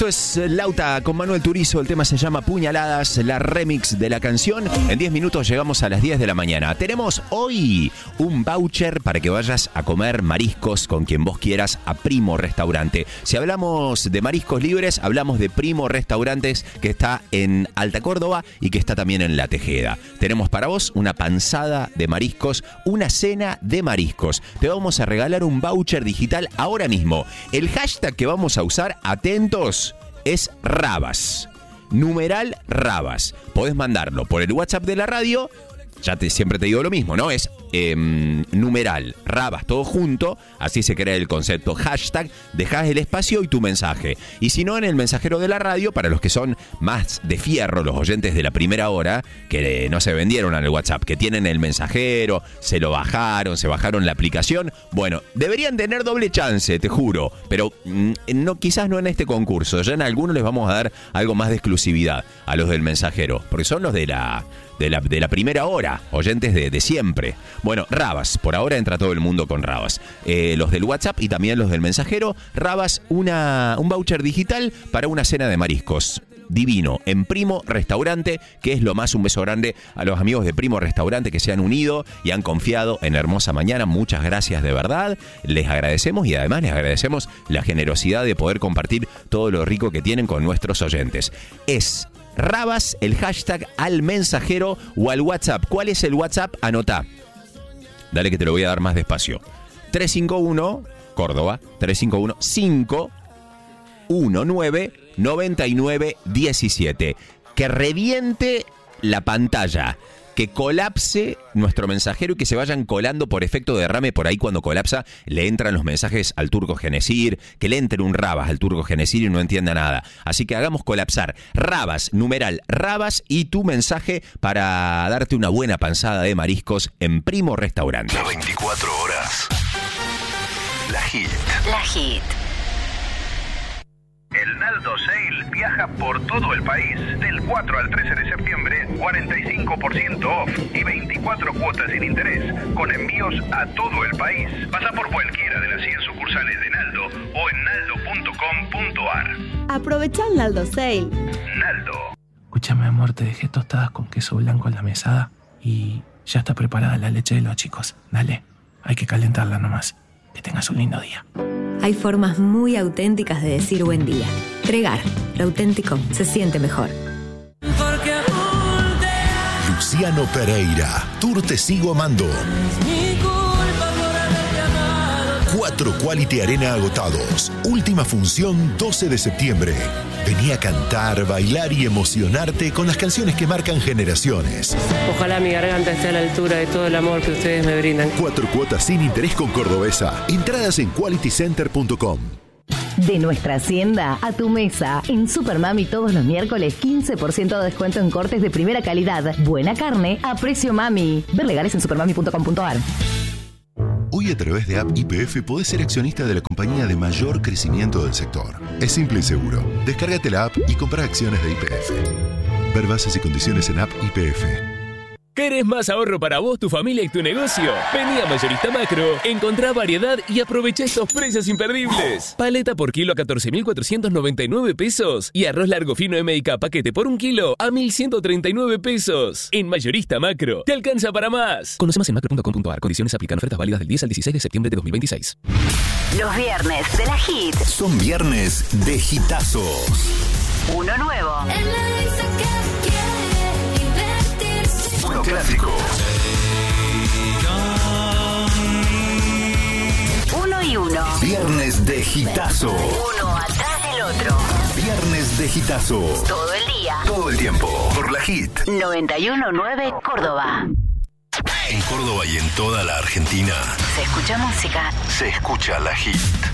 Esto es Lauta con Manuel Turizo. El tema se llama Puñaladas, la remix de la canción. En 10 minutos llegamos a las 10 de la mañana. Tenemos hoy un voucher para que vayas a comer mariscos con quien vos quieras a Primo Restaurante. Si hablamos de mariscos libres, hablamos de Primo Restaurantes, que está en Alta Córdoba y que está también en La Tejeda. Tenemos para vos una panzada de mariscos, una cena de mariscos. Te vamos a regalar un voucher digital ahora mismo. El hashtag que vamos a usar, atentos, es Rabas. Numeral Rabas. Podés mandarlo por el WhatsApp de la radio. Siempre te digo lo mismo, ¿no? Es numeral Rabas, todo junto. Así se crea el concepto. Hashtag, dejás el espacio y tu mensaje. Y si no, en el mensajero de la radio, para los que son más de fierro, los oyentes de la primera hora, que no se vendieron al WhatsApp, que tienen el mensajero, se lo bajaron, se bajaron la aplicación. Bueno, deberían tener doble chance, te juro. Pero quizás no en este concurso. Ya en algunos les vamos a dar algo más de exclusividad a los del mensajero. Porque son los de la primera hora, oyentes de siempre. Bueno, Rabas, por ahora entra todo el mundo con Rabas. Los del WhatsApp y también los del mensajero. Rabas, un voucher digital para una cena de mariscos. Divino, en Primo Restaurante, que es lo más. Un beso grande a los amigos de Primo Restaurante que se han unido y han confiado en Hermosa Mañana. Muchas gracias de verdad, les agradecemos y además les agradecemos la generosidad de poder compartir todo lo rico que tienen con nuestros oyentes. Es Rabas, el hashtag al mensajero o al WhatsApp. ¿Cuál es el WhatsApp? Anotá. Dale que te lo voy a dar más despacio. 351, Córdoba, 351-519-9917. Que reviente la pantalla. Que colapse nuestro mensajero y que se vayan colando por efecto de derrame. Por ahí cuando colapsa le entran los mensajes al Turco Genesir, que le entre un Rabas al Turco Genesir y no entienda nada. Así que hagamos colapsar Rabas, numeral Rabas y tu mensaje para darte una buena panzada de mariscos en Primo Restaurante. Las 24 horas. La Hit. La Hit. El Naldo Sale viaja por todo el país. Del 4 al 13 de septiembre, 45% off y 24 cuotas sin interés, con envíos a todo el país. Pasa por cualquiera de las 100 sucursales de Naldo o en naldo.com.ar. Aprovecha el Naldo Sale. Naldo. Escúchame, amor, te dejé tostadas con queso blanco en la mesada y ya está preparada la leche de los chicos. Dale, hay que calentarla nomás. Que tengas un lindo día. Hay formas muy auténticas de decir buen día. Tregar, lo auténtico se siente mejor. Luciano Pereira, Tour Te Sigo Amando. 4 Quality Arena agotados. Última función 12 de septiembre. Vení a cantar, bailar y emocionarte con las canciones que marcan generaciones. Ojalá mi garganta esté a la altura de todo el amor que ustedes me brindan. 4 cuotas sin interés con Cordobesa. Entradas en qualitycenter.com. De nuestra hacienda a tu mesa. En Supermami todos los miércoles 15% de descuento en cortes de primera calidad. Buena carne a precio mami. Ver legales en supermami.com.ar. Hoy a través de App YPF podés ser accionista de la compañía de mayor crecimiento del sector. Es simple y seguro. Descárgate la app y compra acciones de YPF. Ver bases y condiciones en App YPF. ¿Querés más ahorro para vos, tu familia y tu negocio? Vení a Mayorista Macro, encontrá variedad y aprovecha estos precios imperdibles. Paleta por kilo a 14.499 pesos y arroz largo fino M&K paquete por 1 kilo a 1.139 pesos. En Mayorista Macro, te alcanza para más. Conoce más en macro.com.ar. Condiciones aplican. Ofertas válidas del 10 al 16 de septiembre de 2026. Los viernes de la Hit. Son viernes de hitazos. Uno nuevo. Uno clásico. Uno y uno. Viernes de hitazo. Uno atrás del otro. Viernes de hitazo. Todo el día. Todo el tiempo. Por la Hit. 91.9 Córdoba. En Córdoba y en toda la Argentina. Se escucha música. Se escucha la Hit.